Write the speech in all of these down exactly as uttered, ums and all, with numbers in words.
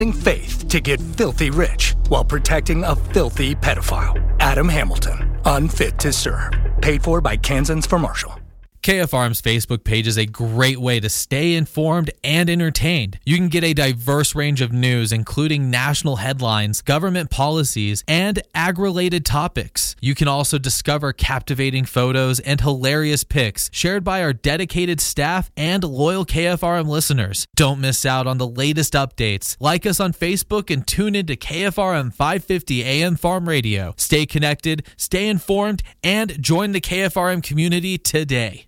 faith to get filthy rich while protecting a filthy pedophile. Adam Hamilton, unfit to serve. Paid for by Kansans for Marshall. K F R M's Facebook page is a great way to stay informed and entertained. You can get a diverse range of news, including national headlines, government policies, and ag-related topics. You can also discover captivating photos and hilarious pics shared by our dedicated staff and loyal K F R M listeners. Don't miss out on the latest updates. Like us on Facebook and tune into K F R M five fifty A M Farm Radio. Stay connected, stay informed, and join the K F R M community today.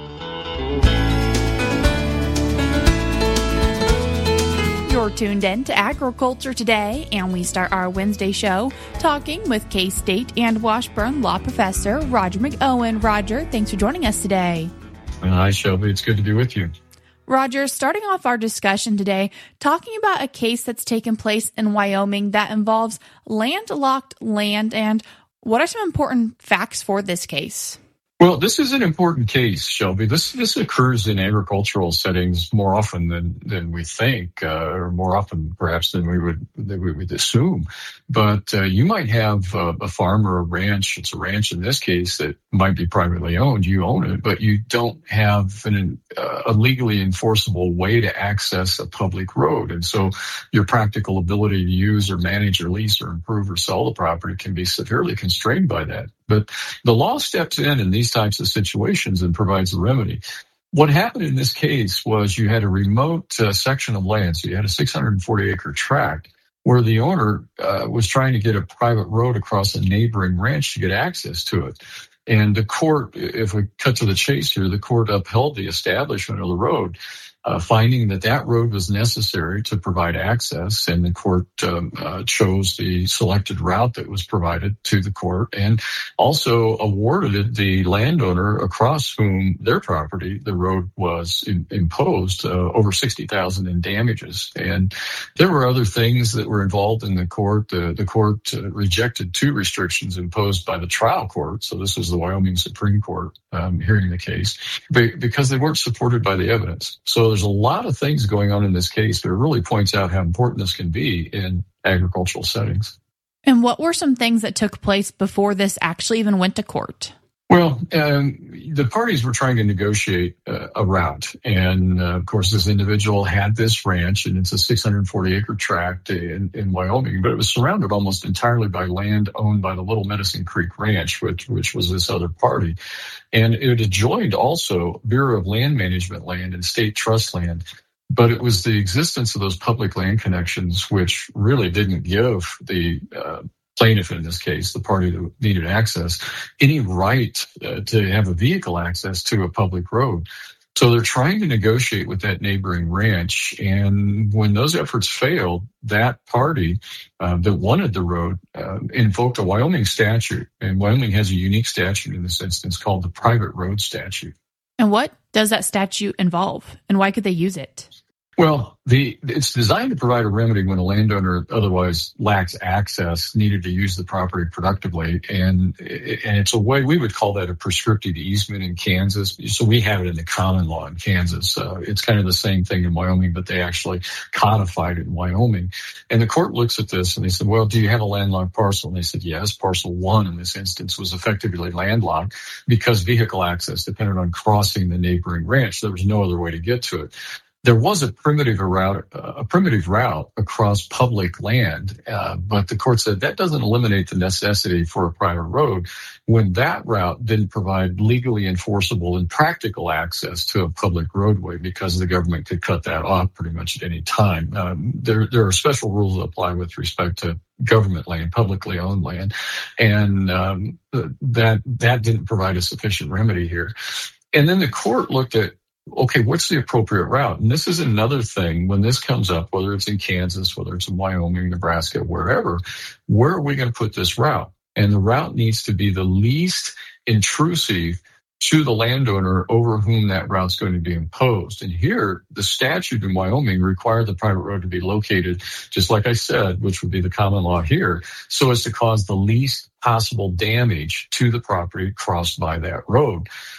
You're tuned in to Agriculture Today, and we start our Wednesday show talking with K-State and Washburn law professor Roger McOwen. Roger, thanks for joining us today. Hi, Shelby. It's good to be with you. Roger, starting off our discussion today, talking about a case that's taken place in Wyoming that involves landlocked land, and what are some important facts for this case? Well, this is an important case, Shelby. This this occurs in agricultural settings more often than than we think, uh, or more often perhaps than we would than we would assume. But uh, you might have uh, a farm or a ranch. It's a ranch in this case that might be privately owned. You own it, but you don't have an, uh, a legally enforceable way to access a public road, and so your practical ability to use or manage or lease or improve or sell the property can be severely constrained by that. But the law steps in in these types of situations and provides a remedy. What happened in this case was you had a remote uh, section of land, so you had a six hundred forty acre tract where the owner uh, was trying to get a private road across a neighboring ranch to get access to it. And the court, if we cut to the chase here, the court upheld the establishment of the road, Uh, finding that that road was necessary to provide access, and the court um, uh, chose the selected route that was provided to the court, and also awarded the landowner across whom their property, the road was in, imposed, uh, over sixty thousand dollars in damages. And there were other things that were involved in the court. The, the court uh, rejected two restrictions imposed by the trial court, so this was the Wyoming Supreme Court um, hearing the case, because they weren't supported by the evidence. So there's a lot of things going on in this case that really points out how important this can be in agricultural settings. And what were some things that took place before this actually even went to court? Well, um, the parties were trying to negotiate uh, a route. And, uh, of course, this individual had this ranch, and it's a six hundred forty acre tract in, in Wyoming, but it was surrounded almost entirely by land owned by the Little Medicine Creek Ranch, which, which was this other party. And it adjoined also Bureau of Land Management land and state trust land. But it was the existence of those public land connections which really didn't give the uh, plaintiff, in this case, the party that needed access, any right uh, to have a vehicle access to a public road. So they're trying to negotiate with that neighboring ranch. And when those efforts failed, that party uh, that wanted the road uh, invoked a Wyoming statute. And Wyoming has a unique statute in this instance called the private road statute. And what does that statute involve, and why could they use it? Well, the it's designed to provide a remedy when a landowner otherwise lacks access, needed to use the property productively, and and it's a way, we would call that a prescriptive easement in Kansas. So we have it in the common law in Kansas. Uh, it's kind of the same thing in Wyoming, but they actually codified it in Wyoming. And the court looks at this and they said, well, do you have a landlocked parcel? And they said, yes, parcel one in this instance was effectively landlocked because vehicle access depended on crossing the neighboring ranch. There was no other way to get to it. There was a primitive route, a primitive route across public land, uh, but the court said that doesn't eliminate the necessity for a private road when that route didn't provide legally enforceable and practical access to a public roadway, because the government could cut that off pretty much at any time. Um, there, there are special rules that apply with respect to government land, publicly owned land, and um, that that didn't provide a sufficient remedy here. And then the court looked at, okay, what's the appropriate route? And this is another thing when this comes up, whether it's in Kansas, whether it's in Wyoming, Nebraska, wherever, where are we going to put this route? And the route needs to be the least intrusive to the landowner over whom that route's going to be imposed. And here, the statute in Wyoming required the private road to be located, just like I said, which would be the common law here, so as to cause the least possible damage to the property crossed by that road.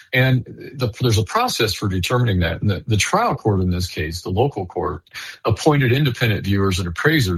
And the, there's a process for determining that. And the, the trial court in this case, the local court, appointed independent viewers and appraisers